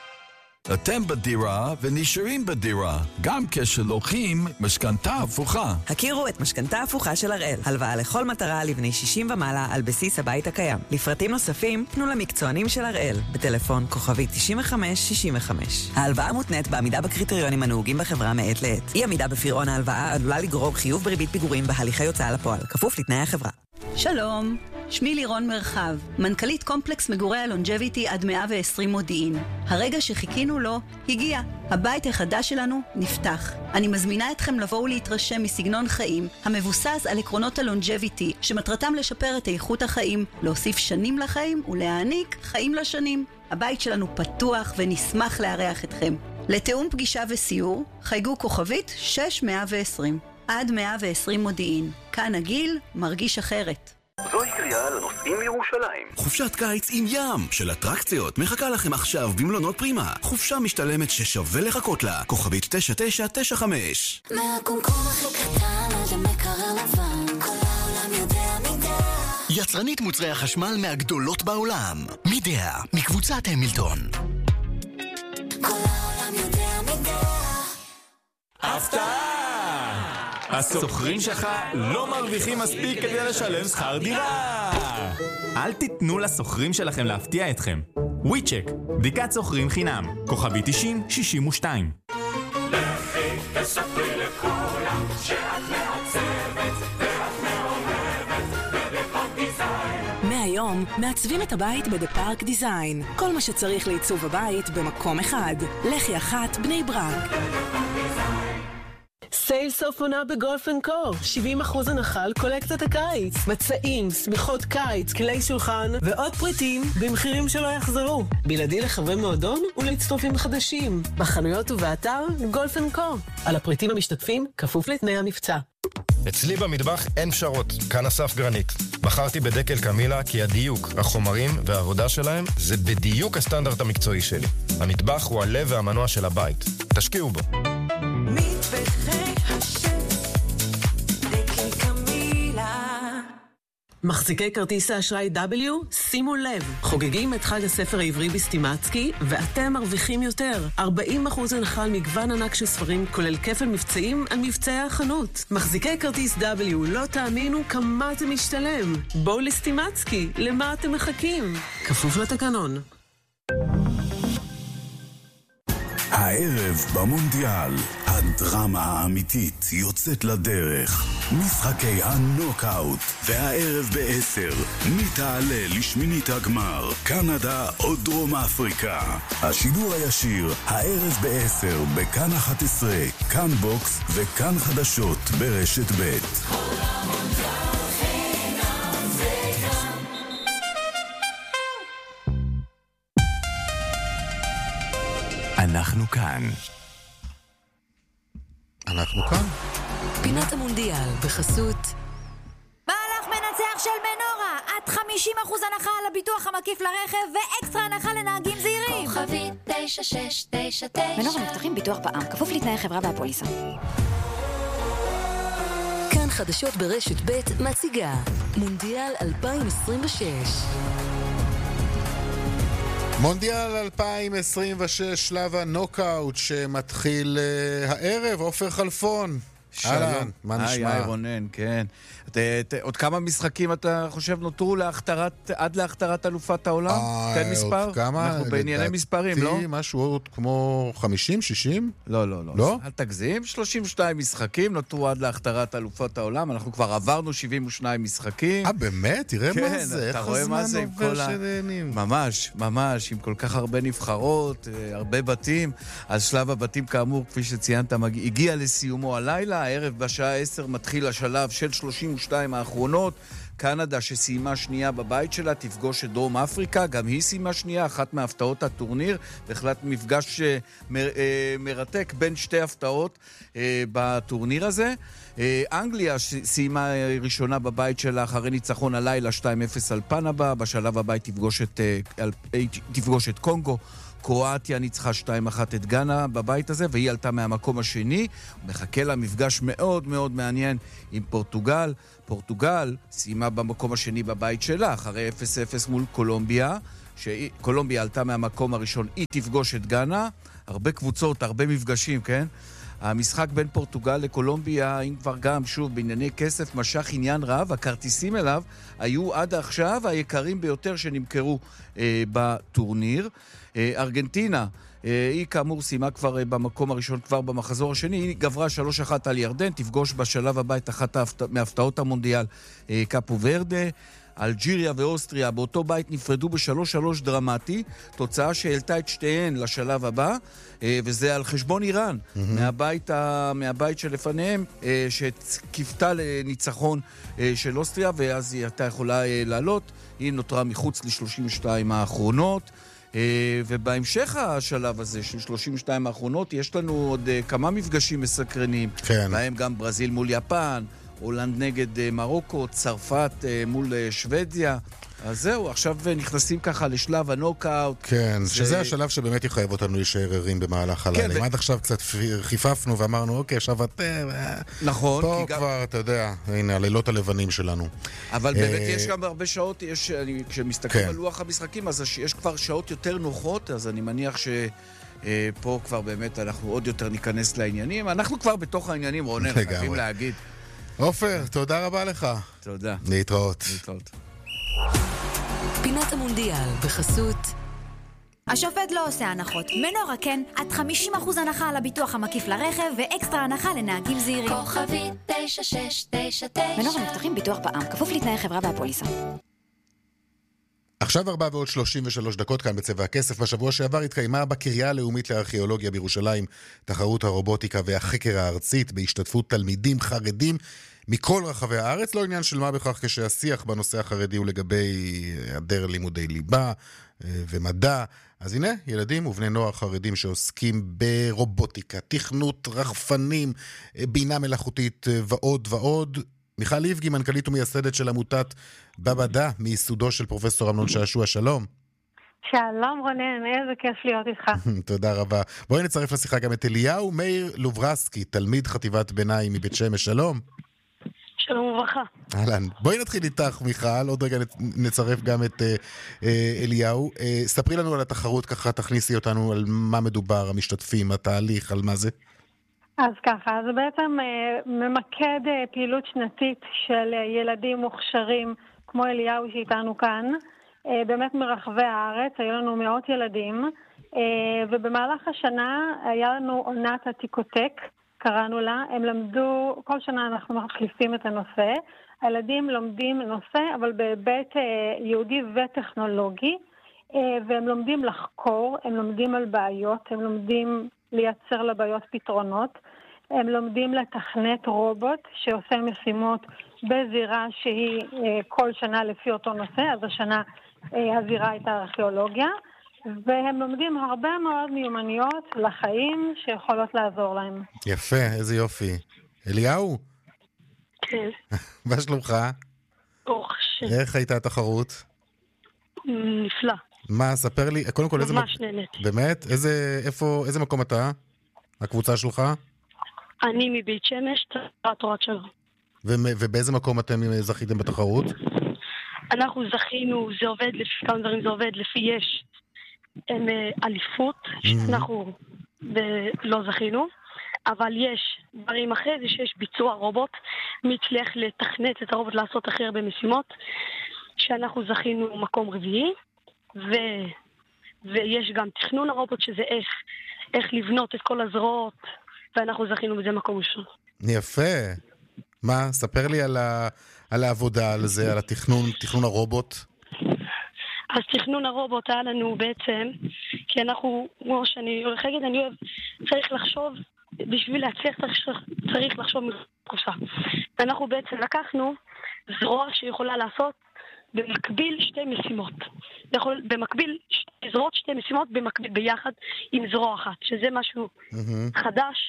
אתם בדירה ונשארים בדירה, גם כשלוקחים משכנתה הפוכה. הכירו את משכנתה הפוכה של הראל. הלוואה לכל מטרה לבני 60 ומעלה על בסיס הבית הקיים. לפרטים נוספים, פנו למקצוענים של הראל. בטלפון כוכבי 9565. ההלוואה מותנית בעמידה בקריטריונים הנהוגים בחברה מעת לעת. אי עמידה בפירעון ההלוואה עלולה לגרור חיוב בריבית פיגורים בהליכי הוצאה לפועל, כפוף לתנאי החברה. שלום, שמי לירון מרחב, מנכ"לית קומפלקס מגורי הלונג'ביטי עד 120 מודיעין. הרגע שחיכינו לו הגיע. הבית החדש שלנו נפתח. אני מזמינה אתכם לבוא ולהתרשם מסגנון חיים המבוסס על עקרונות הלונג'ביטי, שמטרתם לשפר את איכות החיים, להוסיף שנים לחיים ולהעניק חיים לשנים. הבית שלנו פתוח ונשמח לארח אתכם. לתאום פגישה וסיור, חייגו כוכבית 6120. עד 120 מודיעין. כאן הגיל מרגיש אחרת. זוהי קריאה לנוסעים מירושלים. חופשת קיץ עם ים של אטרקציות מחכה לכם עכשיו במלונות פרימה. חופשה משתלמת ששווה לחכות לה. כוכבית 9995. מהקומקום הכי קטן עד המקרר לבן, כל העולם יודע מידע. יצרנית מוצרי החשמל מהגדולות בעולם. מידע, מקבוצת המילטון. כל העולם יודע מידע. הפתעה! הסוחרים שלך לא מרוויחים מספיק כדי לשלם שכר דירה. אל תיתנו לסוחרים שלכם להפתיע אתכם. וויצ'ק, בדיקת סוחרים חינם, כוכבי 9062. לכי תספרי לכולם שאת מעצבת ואת מאוהבת בדפארק דיזיין. מהיום מעצבים את הבית בדפארק דיזיין. כל מה שצריך לעיצוב הבית במקום אחד. לחי אחת בני ברק. סייל סוף עונה בגולף אנד קו, 70% הנחה על קולקציית הקיץ, מצעים, סמיכות קיץ, כלי שולחן ועוד פריטים במחירים שלא יחזרו, בלעדי לחברי מועדון ולהצטרפים חדשים, בחנויות ובאתר גולף אנד קו. על הפריטים המשתתפים כפוף לתנאי המבצע. אצלי במטבח אין פשרות, כאן אסף גרנית. בחרתי בדקל קמילה כי הדיוק, החומרים והעבודה שלהם זה בדיוק הסטנדרט המקצועי שלי. המטבח הוא הלב והמנוע של הבית. תשקיעו בו. מטבחי השף, דקל קמילה. מחזיקי כרטיס האשראי W, שימו לב, חוגגים את חג הספר העברי בסטימצקי, ואתם מרוויחים יותר. 40% הנחה על מגוון ענק של ספרים, כולל כפל מבצעים על מבצעי החנות. מחזיקי כרטיס W, לא תאמינו כמה זה משתלם. בואו לסטימצקי, למה אתם מחכים? כפוף לתקנון. הערב במונדיאל, הדרמה האמיתית יוצאת לדרך. משחקי הנוקאוט, והערב ב-10, מי תעלה לשמינית הגמר, קנדה או דרום אפריקה. השידור הישיר, הערב ב-10, בכאן 11, כאן בוקס וכאן חדשות ברשת ב'. אנחנו כאן. אנחנו כאן. פינת המונדיאל בחסות. מה הנחה על הביטוח המקיף לרכב ואקסטרה הנחה לנהגים זהירים. כוכבית 9699. מנור המבטחים ביטוח בע"מ, כפוף לתנאי חברה והפוליסה. כאן חדשות ברשת ב' מציגה מונדיאל 2026. מונדיאל 2026, שלב הנוקאוט שמתחיל הערב. עופר חלפון, אהלן, מה נשמע? היי רונן, כן. עוד כמה משחקים אתה חושב נותרו עד להכתרת אלופת העולם? תן מספר? עוד כמה? אנחנו בענייני מספרים, לא? משהו עוד כמו 50, 60? לא, לא, לא. אל תגזים, 32 משחקים נותרו עד להכתרת אלופת העולם. אנחנו כבר עברנו 72 משחקים. באמת? תראה מה זה, איך הזמן עובר שנהנים. ממש, ממש, עם כל כך הרבה נבחרות, הרבה בתים. אז שלב הבתים כאמור, כפי שציינת, הגיע לסיומו הלילה. הערב בשעה 10 מתחיל השלב של 32 האחרונות. קנדה שסיימה שנייה בבית שלה תפגוש את דרום אפריקה, גם היא סיימה שנייה, אחת מהפתעות הטורניר, בהחלט מפגש מרתק בין שתי הפתעות בטורניר הזה. אנגליה סיימה ראשונה בבית שלה אחרי ניצחון הלילה 2-0 על פנמה, בשלב הבית תפגוש את קונגו. קרואטיה ניצחה 2-1 את גאנה בבית הזה, והיא עלתה מהמקום השני. מחכה לה מפגש מאוד מאוד מעניין עם פורטוגל. פורטוגל סיימה במקום השני בבית שלה, אחרי 0-0 מול קולומביה. קולומביה עלתה מהמקום הראשון, היא תפגוש את גאנה. הרבה קבוצות, הרבה מפגשים, כן? המשחק בין פורטוגל לקולומביה, אם כבר גם, שוב, בענייני כסף, משך עניין רב. הכרטיסים אליו היו עד עכשיו היקרים ביותר שנמכרו בטורניר. ארגנטינה, היא כאמור סיימה כבר במקום הראשון, כבר במחזור השני, היא גברה 3-1 על ירדן, תפגוש בשלב הבא את אחת מהפתעות המונדיאל, קאפו ורדה. אלג'יריה ואוסטריה באותו בית נפרדו ב3-3 דרמטי, תוצאה שהעלתה את שתיהן לשלב הבא, וזה על חשבון איראן, מהבית שלפניהם, שכיפתה לניצחון של אוסטריה, ואז היא הייתה יכולה לעלות. היא נותרה מחוץ ל32 האחרונות. ובהמשך השלב הזה של 32 האחרונות יש לנו עוד כמה מפגשים מסקרנים, כן. בהם גם ברזיל מול יפן, הולנד נגד מרוקו, צרפת מול שוודיה. אז זהו, עכשיו נכנסים ככה לשלב הנוקאוט. כן, שזה השלב שבאמת יחייב אותנו להישאר ערים במהלך הלילה. עד עכשיו קצת חיפפנו ואמרנו, אוקיי, עכשיו אתם... נכון. פה כבר, אתה יודע, הנה, הלילות הלבנים שלנו. אבל באמת יש גם הרבה שעות, כשמסתכלים על לוח המשחקים, אז יש כבר שעות יותר נוחות, אז אני מניח שפה כבר באמת אנחנו עוד יותר ניכנס לעניינים. אנחנו כבר בתוך העניינים, רונן, חייבים להגיד. עופר, תודה רבה לך. תודה. להתראות. פינת המונדיאל בחסות השופט לא עושה הנחות. מנורה כן, עד 50% הנחה על הביטוח המקיף לרכב ואקסטרה הנחה לנהגים זהירים. כוכבית 9699. מנורה מבטחים ביטוח בע"מ, כפוף לתנאי חברה והפוליסה. עכשיו 4:33 כאן בצבע הכסף. בשבוע שעבר התקיימה בקריה הלאומית לארכיאולוגיה בירושלים תחרות הרובוטיקה והחקר הארצית בהשתתפות תלמידים חרדים מכל רחבי הארץ. לא עניין של מה בכך כשהשיח בנושא החרדי הוא לגבי היעדר לימודי ליבה ומדע. אז הנה, ילדים ובני נוער חרדים שעוסקים ברובוטיקה, תכנות, רחפנים, בינה מלאכותית ועוד ועוד. מיכל איבגי, מנכ"לית ומייסדת של עמותת בבדה, מייסודו של פרופסור אמנון שעשוע, שלום. שלום רונן, איזה כיף להיות איתך. תודה רבה. בואי נצרף לשיחה גם את אליהו מאיר לוברסקי, תלמיד חטיבת ביניים מבית שמש, שלום. שלום וברכה. אהלן. בואי נתחיל איתך מיכל, עוד רגע נצרף גם את אליהו. ספרי לנו על התחרות, ככה תכניסי אותנו על מה מדובר, המשתתפים, התהליך, על מה זה. אז ככה, זה בעצם ממקד פעילות שנתית של ילדים מוכשרים כמו אליהו שאיתנו כאן, באמת מרחבי הארץ, היו לנו מאות ילדים, ובמהלך השנה היה לנו עונת עתיקוטק, קראנו לה, הם למדו, כל שנה אנחנו מחליפים את הנושא, הילדים לומדים נושא, אבל בהיבט יהודי וטכנולוגי, והם לומדים לחקור, הם לומדים על בעיות, הם לומדים לייצר לבעיות פתרונות, הם לומדים לתכנת רובוט שעושה משימות בזירה שהיא כל שנה לפי אותו נושא, אז השנה הזירה הייתה ארכיאולוגיה, והם לומדים הרבה מאוד מיומנויות לחיים שיכולות לעזור להם. יפה, איזה יופי. אליהו? כן. מה שלומך? ברוך השם. איך הייתה התחרות? נפלא. מה, ספר לי, קודם כל איזה... ממש נהנית. באמת? איזה מקום אתה? הקבוצה שלך? אני מבית שמש, תורת שלום. ובאיזה מקום אתם זכיתם בתחרות? אנחנו זכינו, זה עובד לפי כמה דברים, זה עובד לפי יש אליפות, שאנחנו לא זכינו, אבל יש דברים אחרי זה שיש ביצוע רובוט, מי הצליח לתכנת את הרובוט לעשות הכי הרבה משימות, שאנחנו זכינו מקום רביעי, ויש גם תכנון הרובוט שזה איך לבנות את כל הזרועות, ואנחנו זכינו בזה מקום ראשון. יפה. מה? ספר לי על העבודה, על זה, על תכנון הרובוט. אז תכנון הרובוט היה לנו בעצם, כי אנחנו, כמו שאני הולך להגיד, אני אוהב, צריך לחשוב, בשביל להצליח צריך לחשוב מקוסה. ואנחנו בעצם לקחנו זרוע שיכולה לעשות במקביל שתי משימות. במקביל, זרועות שתי משימות במקביל ביחד עם זרוע אחת, שזה משהו חדש,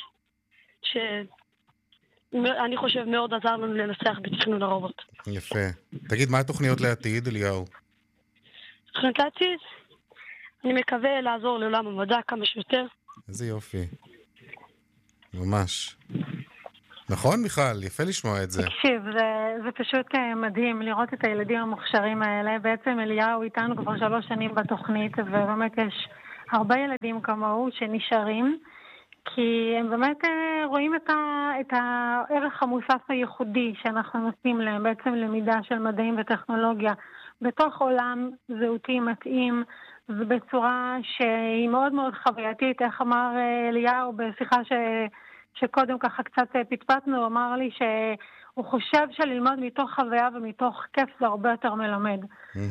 שאני חושב מאוד עזר לנו לנסח בתכנון הרובוט. יפה. תגיד, מה התוכניות לעתיד, אליהו? תוכניות לעתיד? אני מקווה לעזור לעולם המדע כמה שיותר. איזה יופי. ממש. נכון, מיכל? יפה לשמוע את זה. תקשיב, זה פשוט מדהים לראות את הילדים המוכשרים האלה. בעצם אליהו איתנו כבר 3 שנים בתוכנית, ובאמת יש הרבה ילדים כמוהו שנשארים, כי הם באמת רואים את הערך המוסף הייחודי שאנחנו נותנים להם, בעצם למידה של מדעים וטכנולוגיה, בתוך עולם זהותי מתאים, ובצורה שהיא מאוד מאוד חווייתית. איך אמר אליהו בשיחה שקודם ככה קצת פטפטנו, הוא אמר לי שהוא חושב שללמוד מתוך חוויה ומתוך כיף זה הרבה יותר מלמד.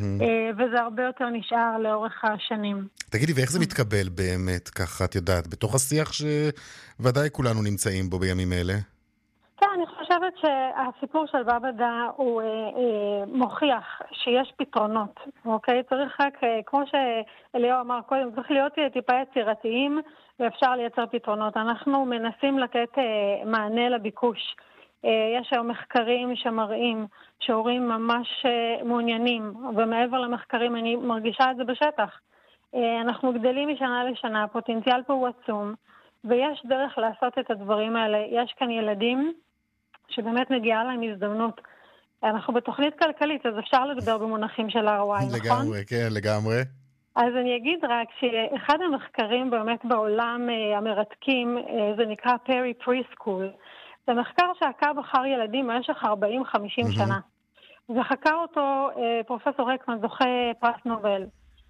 וזה הרבה יותר נשאר לאורך השנים. תגידי, ואיך זה מתקבל באמת, ככה את יודעת, בתוך השיח שוודאי כולנו נמצאים בו בימים אלה? כן, אני חושבת שהסיפור של בבדה הוא מוכיח שיש פתרונות, אוקיי? צריך רק, כמו שאליהו אמר קודם, צריך להיות טיפה יצירתיים ואפשר לייצר פתרונות. אנחנו מנסים לתת מענה לביקוש. יש היום מחקרים שמראים שהורים ממש מעוניינים, ומעבר למחקרים אני מרגישה את זה בשטח. אנחנו גדלים משנה לשנה, הפוטנציאל פה הוא עצום, ויש דרך לעשות את הדברים האלה. יש כאן ילדים שבאמת מגיעה להם הזדמנות. אנחנו בתוכנית כלכלית, אז אפשר לדבר במונחים של ROI, נכון? לגמרי, כן, לגמרי. אז אני אגיד רק שאחד המחקרים באמת בעולם המרתקים, זה נקרא פרי פרי-סקול. זה מחקר שעקב אחר ילדים במשך 40-50 שנה. וחקר אותו פרופסור רקמן, זוכה פרס נובל.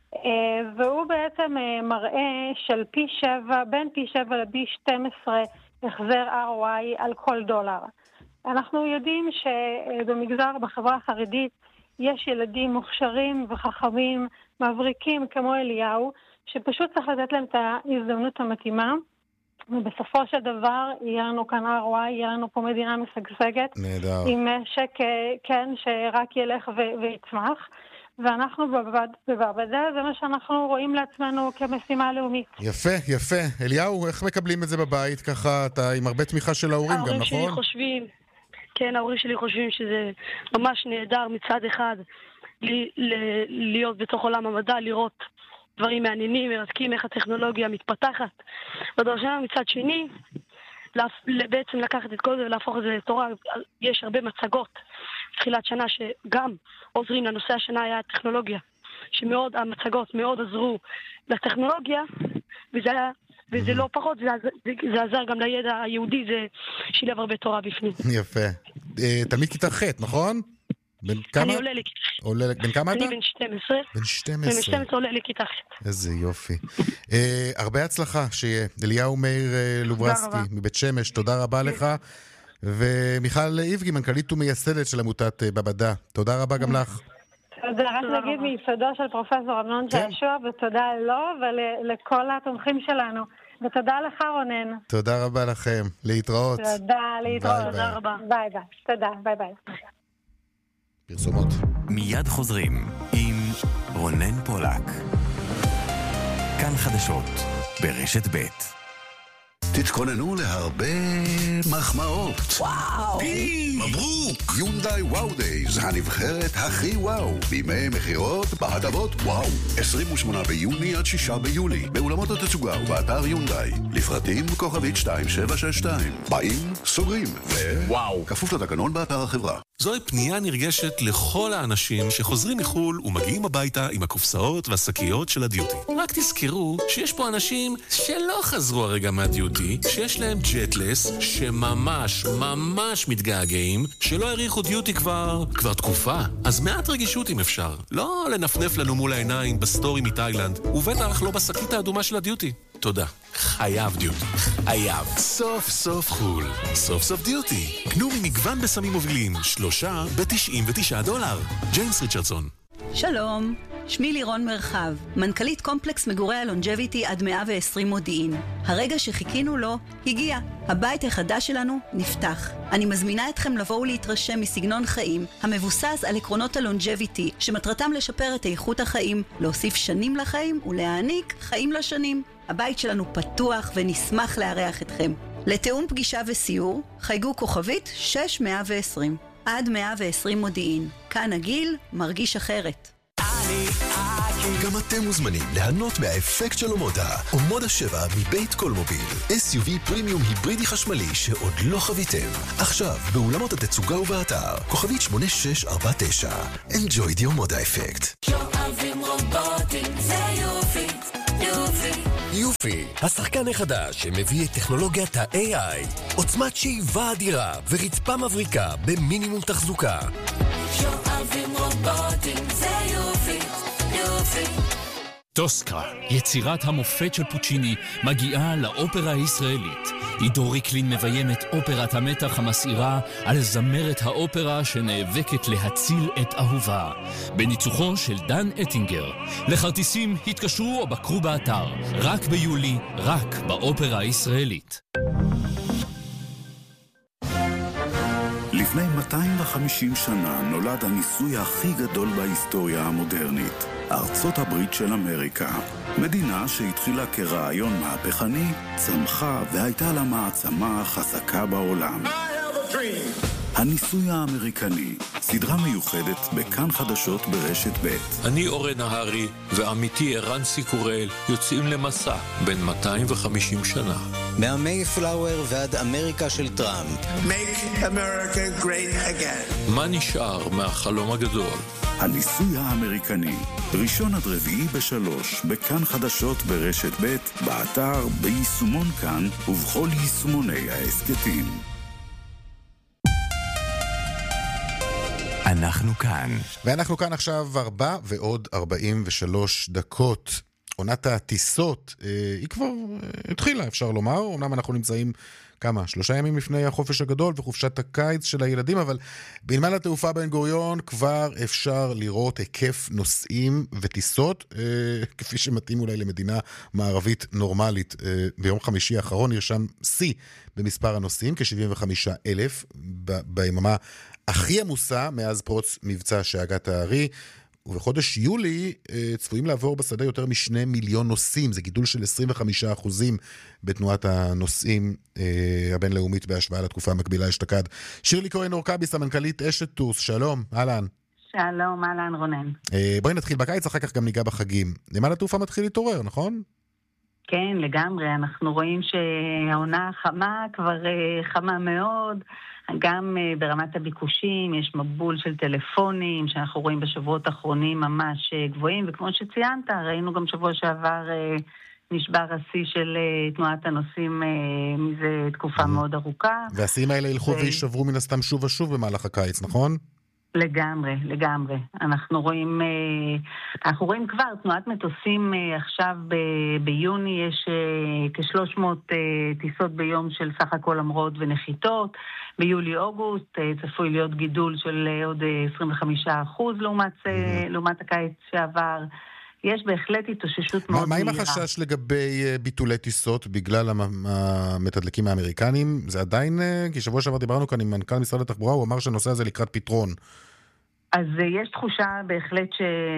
והוא בעצם מראה של בין פי 7 לפי 12 החזר ROI על כל דולר. אנחנו יודעים שבמגזר, בחברה החרדית, יש ילדים מוכשרים וחכמים, מבריקים כמו אליהו, שפשוט צריך לתת להם את ההזדמנות המתאימה, ובסופו של דבר יהיה לנו כאן ROI, יהיה לנו פה מדינה משגשגת, נהדר. עם משק, כן, שרק ילך ויצמח, ואנחנו בבדה, זה מה שאנחנו רואים לעצמנו כמשימה לאומית. יפה, יפה. אליהו, איך מקבלים את זה בבית? ככה, אתה עם הרבה תמיכה של ההורים גם, נכון? ההורים שלי חושבים, כן, ההורים שלי חושבים שזה ממש נהדר מצד אחד, להיות בתוך עולם המדע, לראות דברים מעניינים, מרתקים, איך הטכנולוגיה מתפתחת. ודרשנה מצד שני, בעצם לקחת את כל זה ולהפוך את זה לתורה. יש הרבה מצגות תחילת שנה שגם עוזרים לנושא השנה היה הטכנולוגיה, שמאוד המצגות מאוד עזרו לטכנולוגיה, וזה לא פחות, זה עזר גם לידע היהודי, זה שילב הרבה תורה בפנים. יפה. תלמיד כיתה ח', נכון? בן כמה? אני עולה לכיתה ח'. בן כמה אתה? אני בן 12. בן 12. בן 12 עולה לכיתה ח'. איזה יופי. הרבה הצלחה שיהיה. אליהו מאיר לוברסקי מבית שמש, תודה רבה לך. ומיכל איבגי, מנכ"לית ומייסדת של עמותת בבדה. תודה רבה גם לך. תודה, רק נגיד מיסודו של פרופסור אמנון שעשוע, ותודה לו ולכל התומכים שלנו. ותודה לך רונן. תודה רבה לכם. להתראות. תודה, להתראות. תודה רבה. ביי ביי. תודה, ביי ביי. פרסומות. מיד חוזרים עם רונן פולק. כאן חדשות ברשת ב'. תתכוננו להרבה מחמאות. וואו! מברוק! יונדאי וואו דייז, הנבחרת הכי וואו. בימי מחירות בהטבות וואו. 28 ביוני עד 6 ביולי. באולמות התצוגה ובאתר יונדאי. לפרטים כוכבית 2762. באים, סוגרים. וואו! כפוף לתקנון באתר החברה. זוהי פנייה נרגשת לכל האנשים שחוזרים מחול ומגיעים הביתה עם הקופסאות והשקיות של הדיוטי. רק תזכרו שיש פה אנשים שלא חזרו הרגע מהדיוטי, שיש להם ג'טלס, שממש מתגעגעים, שלא העריכו דיוטי כבר תקופה. אז מעט רגישות אם אפשר. לא לנפנף לנו מול העיניים בסטורי מתאילנד, ובטח לא בשקית האדומה של הדיוטי. תודה. חייב דיוטי. חייב. סוף סוף חול. סוף סוף דיוטי. קנו ממגוון בסמים מובילים. 3 ב$99. ג'יימס ריצ'רדסון. שלום, שמי לירון מרחב, מנכ"לית קומפלקס מגורי הלונג'ביטי עד 120 מודיעין. הרגע שחיכינו לו הגיע. הבית החדש שלנו נפתח. אני מזמינה אתכם לבוא ולהתרשם מסגנון חיים המבוסס על עקרונות הלונג'ביטי, שמטרתם לשפר את איכות החיים, להוסיף שנים לחיים ולהעניק חיים לשנים. הבית שלנו פתוח ונשמח לארח אתכם. לתאום פגישה וסיור, חייגו כוכבית 6120. עד 120 מודיעין. כאן הגיל מרגיש אחרת. גם אתם מוזמנים ליהנות מהאפקט של אומודה. אומודה 7 מבית קולמוביל. SUV פרימיום היברידי חשמלי שעוד לא חוויתם. עכשיו, באולמות התצוגה ובאתר. כוכבית 8649. Enjoy the אומודה אפקט. יואבים רובוטים, זה יופי, יופי. יופי, השחקן החדש שמביא את טכנולוגיית ה-AI. עוצמת שאיבה אדירה ורצפה מבריקה במינימום תחזוקה. יואבים רובוטים, זה יופי, יופי. טוסקה, יצירת המופת של פוצ'יני, מגיעה לאופרה הישראלית. עידו ריקלין מביים את אופרת המתח המסעירה על זמרת האופרה שנאבקת להציל את אהובה. בניצוחו של דן אטינגר. לכרטיסים התקשרו או בקרו באתר. רק ביולי, רק באופרה הישראלית. לפני 250 שנה נולד הניסוי הכי גדול בהיסטוריה המודרנית. ארצות הברית של אמריקה. מדינה שהתחילה כרעיון מהפכני, צמחה והייתה לה מעצמה חזקה בעולם. הניסוי האמריקני, סדרה מיוחדת בכאן חדשות ברשת ב'. אני אורן נהרי ועמיתי ערן סיקורל יוצאים למסע בין 250 שנה. מהמייפלאואר ועד אמריקה של טראמפ. Make America great again. מה נשאר מהחלום הגדול? הניסוי האמריקני, ראשון עד רביעי ב3, בכאן חדשות ברשת ב', באתר, ביישומון כאן ובכל יישומוני העסקתים. אנחנו כאן. ואנחנו כאן עכשיו 4:43. עונת הטיסות היא כבר התחילה, אפשר לומר. אומנם אנחנו נמצאים 3 ימים לפני החופש הגדול וחופשת הקיץ של הילדים, אבל בנמל התעופה בן גוריון כבר אפשר לראות היקף נוסעים וטיסות, כפי שמתאים אולי למדינה מערבית נורמלית. ביום חמישי האחרון נרשם שיא במספר הנוסעים, כ-75,000, ביממה הכי עמוסה מאז פרוץ מבצע שאגת הארי. ובחודש יולי צפויים לעבור בשדה יותר מ2 מיליון נוסעים. זה גידול של 25% בתנועת הנוסעים הבינלאומית בהשוואה לתקופה המקבילה אשתקד. שירלי כהן אורקביס, המנכ"לית אשת טוס, שלום, אהלן. שלום, אהלן רונן. בואי נתחיל בקיץ, אחר כך גם ניגע בחגים. נמל התעופה מתחיל להתעורר, נכון? כן, לגמרי. אנחנו רואים שהעונה חמה, כבר חמה מאוד. גם ברמת הביקושים יש מבול של טלפונים שאנחנו רואים בשבועות האחרונים ממש גבוהים, וכמו שציינת, ראינו גם שבוע שעבר נשבר השיא של תנועת הנוסעים מזה תקופה מאוד ארוכה. והשיאים האלה ילכו וישברו מן הסתם שוב ושוב במהלך הקיץ, נכון? לגמרי, לגמרי. אנחנו רואים כבר תנועת מטוסים עכשיו ביוני, יש כ-300 טיסות ביום של סך הכל המראות ונחיתות. ביולי-אוגוסט צפוי להיות גידול של עוד 25% לעומת הקיץ שעבר. יש בהחלט התאוששות מאוד מהירה. מה עם החשש לגבי ביטולי טיסות בגלל המתדלקים האמריקנים? זה עדיין, כי שבוע שעבר דיברנו כאן עם מנכ"ל משרד התחבורה, הוא אמר שהנושא הזה לקראת פתרון. אז יש תחושה בהחלט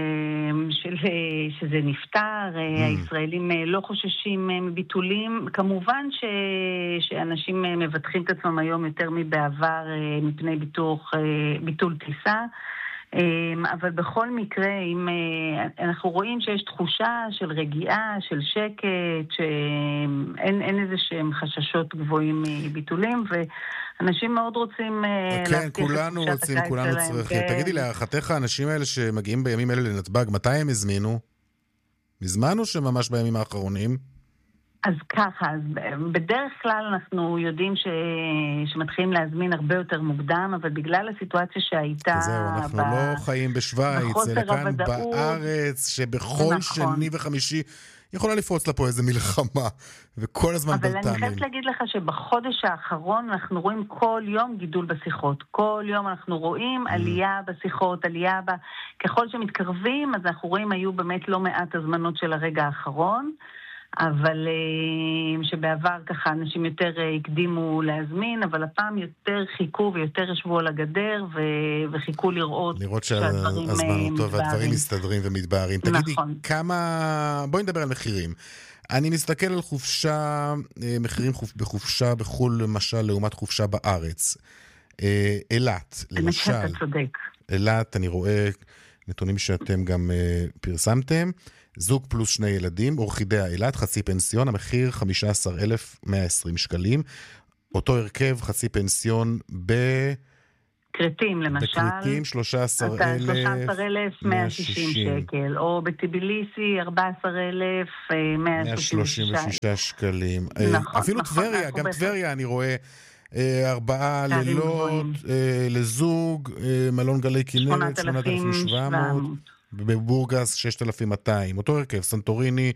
שזה נפטר, הישראלים לא חוששים מביטולים. כמובן שאנשים מבטחים את עצמם היום יותר מבעבר מפני ביטול טיסה, אבל בכל מקרה, אם אנחנו רואים שיש תחושה של רגיעה, של שקט, שאין איזה שהם חששות גבוהים מביטולים, ואנשים מאוד רוצים כן, כולנו רוצים, כולנו צריכים. תגידי, להערכתך, האנשים האלה שמגיעים בימים אלה לנתב"ג, מתי הם הזמינו? מזמן או שממש בימים האחרונים? אז ככה, אז בדרך כלל אנחנו יודעים שמתחילים להזמין הרבה יותר מוקדם, אבל בגלל הסיטואציה שהייתה... זהו, אנחנו לא חיים בשוויץ, אלא כאן בארץ, שבכל שני וחמישי יכולה לפרוץ לה פה איזה מלחמה, וכל הזמן בלתנים. אבל אני חייבת להגיד לך שבחודש האחרון אנחנו רואים כל יום גידול בשיחות. כל יום אנחנו רואים עלייה בשיחות, עלייה ככל שמתקרבים, אז אנחנו רואים היו באמת לא מעט הזמנות של הרגע האחרון, אבל שבעבר ככה אנשים יותר הקדימו להזמין, אבל הפעם יותר חיכו ויותר ישבו על הגדר וחיכו לראות שהזמן טוב והדברים מסתדרים ומתבהרים. תגידי, כמה... בואי נדבר על מחירים. אני מסתכל על חופשה, מחירים בחופשה בחול למשל לעומת חופשה בארץ. אילת, למשל. אתה צודק. אילת, אני רואה נתונים שאתם גם פרסמתם. זוג פלוס 2 ילדים, אורחידיה אילת, חצי פנסיון, המחיר 15,120 שקלים. אותו הרכב, חצי פנסיון קרטים, למשל. בקרטים, 13,160 שקל. או בטיביליסי, 14,136 שקלים. נכון, אפילו טבריה, גם טבריה אני רואה 4 לילות לזוג, מלון גלי כנרת, 8,700. בבורגס 6,200, אותו הרכב, סנטוריני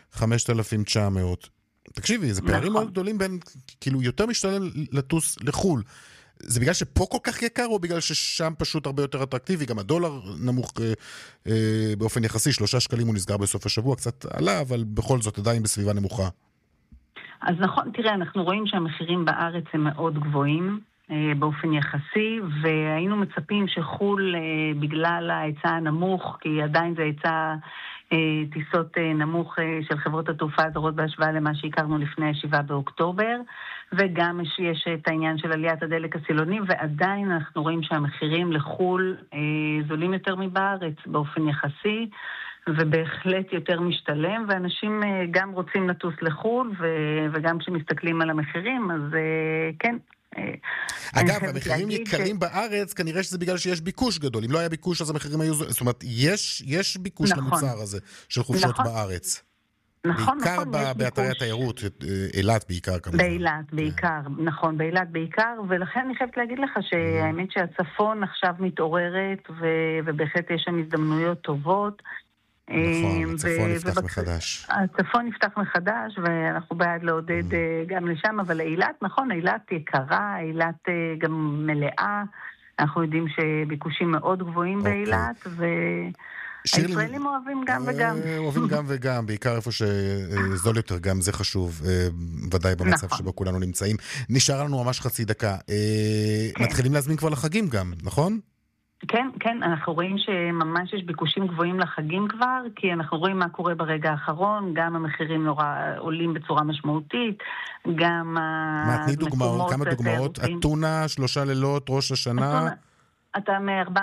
5,900. תקשיבי, זה פערים מאוד גדולים בין, כאילו יותר משתלם לטוס לחול. זה בגלל שפה כל כך יקר, או בגלל ששם פשוט הרבה יותר אטרקטיבי? גם הדולר נמוך באופן יחסי, 3 שקלים הוא נסגר בסוף השבוע, קצת עלה, אבל בכל זאת עדיין בסביבה נמוכה. אז נכון, תראה, אנחנו רואים שהמחירים בארץ הם מאוד גבוהים, באופן יחסי, והיינו מצפים שחול בגלל ההיצע הנמוך, כי עדיין זה היצע טיסות נמוך של חברות התעופה הזרות בהשוואה למה שהכרנו לפני 7 באוקטובר, וגם יש את העניין של עליית הדלק הסילוני, ועדיין אנחנו רואים שהמחירים לחול זולים יותר מבארץ באופן יחסי, ובהחלט יותר משתלם, ואנשים גם רוצים לטוס לחול, וגם כשמסתכלים על המחירים, אז כן. אגב, המחירים יקרים בארץ, כנראה שזה בגלל שיש ביקוש גדול. אם לא היה ביקוש, אז המחירים היו... זאת אומרת, יש ביקוש למוצר הזה של חופשות בארץ. נכון, בעיקר באתרי התיירות, אילת בעיקר כמובן. באילת בעיקר, נכון, באילת בעיקר, ולכן אני חייבת להגיד לך שהאמת שהצפון עכשיו מתעוררת, ובהחלט יש שם הזדמנויות טובות. נכון, הצפון נפתח מחדש. הצפון נפתח מחדש, ואנחנו בעד לעודד גם לשם, אבל אילת, נכון, אילת יקרה, אילת גם מלאה, אנחנו יודעים שביקושים מאוד גבוהים באילת, והישראלים אוהבים גם וגם. אוהבים גם וגם, בעיקר איפה שזול יותר, גם זה חשוב, ודאי במצב שבו כולנו נמצאים. נשאר לנו ממש חצי דקה. מתחילים להזמין כבר לחגים גם, נכון? כן, כן, אנחנו רואים שממש יש ביקושים גבוהים לחגים כבר, כי אנחנו רואים מה קורה ברגע האחרון, גם המחירים נורא עולים בצורה משמעותית, גם תני דוגמאות, כמה דוגמאות? אתונה, 3 לילות, ראש השנה? אתה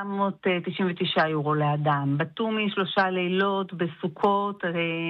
מ-499 יורו לאדם. בתומי 3 לילות, בסוכות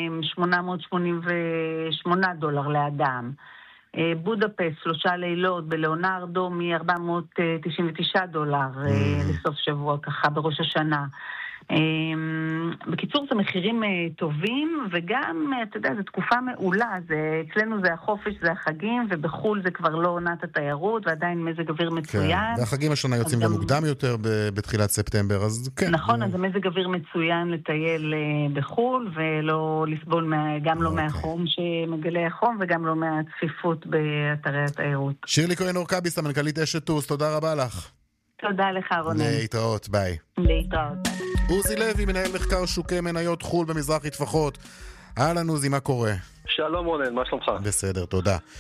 $888 לאדם. בודפסט 3 לילות בלאונרדו $499 לסוף שבוע ככה בראש השנה. בקיצור זה מחירים טובים, וגם אתה יודע זו תקופה מעולה, אצלנו זה החופש, זה החגים, ובחול זה כבר לא עונת התיירות, ועדיין מזג אוויר מצוין. והחגים השנה יוצאים גם מוקדם יותר בתחילת ספטמבר, אז כן. נכון, אז המזג אוויר מצוין לטייל בחול, ולא לסבול גם לא מהחום שמגלה החום, וגם לא מהצפיפות באתרי התיירות. שירלי כהן אורקבי, סמנכ"לית אשת טוס, תודה רבה לך. תודה לך רונן. להתראות, ביי. להתראות. עוזי לוי, מנהל מחקר שוקי מניות חול במזרחי טפחות. אהלן עוזי, מה קורה? שלום רונן, מה שלומך? בסדר, תודה.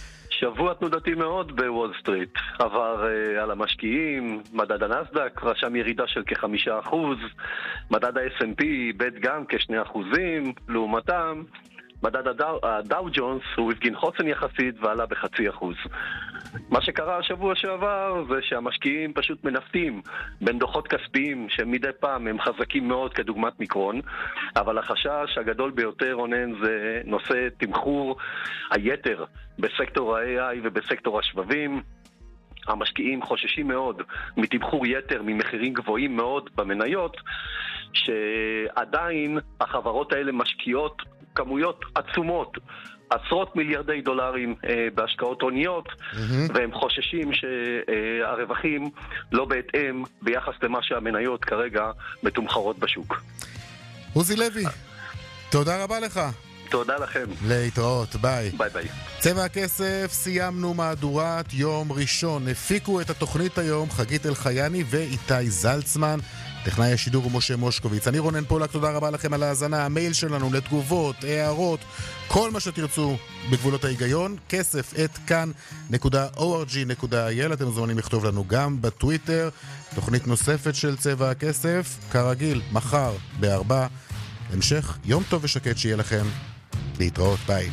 שבוע תנודתי מאוד בוול סטריט. עבר על המשקיעים, מדד הנסדק רשם ירידה של כ5%, מדד ה-S&P איבד גם כ2%, לעומתם מדד הדאו ג'ונס הוא הפגין חוסן יחסית ועלה ב0.5%. מה שקרה השבוע שעבר זה שהמשקיעים פשוט מנפתים בין דוחות כספיים שמדי פעם הם חזקים מאוד כדוגמת מיקרון, אבל החשש הגדול ביותר רונן זה נושא תמחור היתר בסקטור ה-AI ובסקטור השבבים. המשקיעים חוששים מאוד מתמחור יתר, ממחירים גבוהים מאוד במניות, שעדיין החברות האלה משקיעות כמויות עצומות, עשרות מיליארדי דולרים בהשקעות הוניות, והם חוששים שהרווחים לא בהתאם ביחס למה שהמניות כרגע מתומחרות בשוק. עוזי לוי, תודה רבה לך. תודה לכם. להתראות, ביי. ביי ביי. צבע הכסף, סיימנו מהדורת יום ראשון. הפיקו את התוכנית היום חגית אלחייני ואיתי זלצמן. טכנאי השידור ומשה מושקוביץ. אני רונן פולק, תודה רבה לכם על ההאזנה. המייל שלנו לתגובות, הערות, כל מה שתרצו בגבולות ההיגיון, כסף@כאן.org.il. אתם מוזמנים לכתוב לנו גם בטוויטר. תוכנית נוספת של צבע הכסף, כרגיל, מחר ב-4. המשך יום טוב ושקט שיהיה לכם. להתראות, ביי.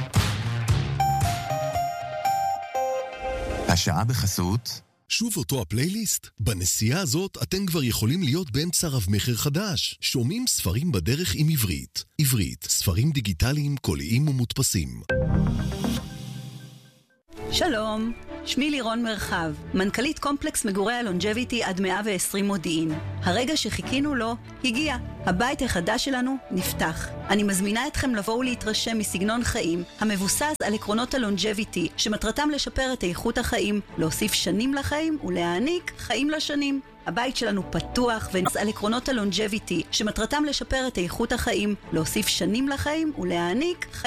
השעה בחסות. שוב אותו הפלייליסט? בנסיעה הזאת אתם כבר יכולים להיות באמצע רב מחר חדש. שומעים ספרים בדרך עם עברית. עברית, ספרים דיגיטליים, קוליים ומודפסים. שלום, שמי לירון מרחב, מנכ"לית קומפלקס מגורי הלונג'ביטי עד 120 מודיעין. הרגע שחיכינו לו הגיע. הבית החדש שלנו נפתח. אני מזמינה אתכם לבוא ולהתרשם מסגנון חיים המבוסס על עקרונות הלונג'ביטי, שמטרתם לשפר את איכות החיים, להוסיף שנים לחיים ולהעניק חיים לשנים. הבית שלנו פתוח ונס על עקרונות הלונג'ביטי, שמטרתם לשפר את איכות החיים, להוסיף שנים לחיים ולהעניק חיים.